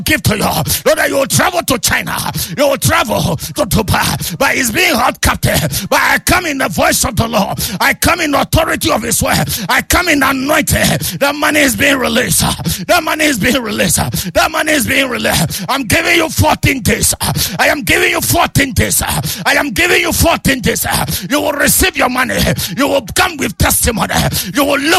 give to you. So that you will travel to China. You will travel to Dubai. But he's being held captive. But I come in the voice of the Lord. I come in the authority of his word. I come in anointed. The money is being released. The money is being released. The money is being released. I'm giving you 14 days. I am giving you 14 days. I am giving you 14 days. You will receive your money. You will come with testimony. You will look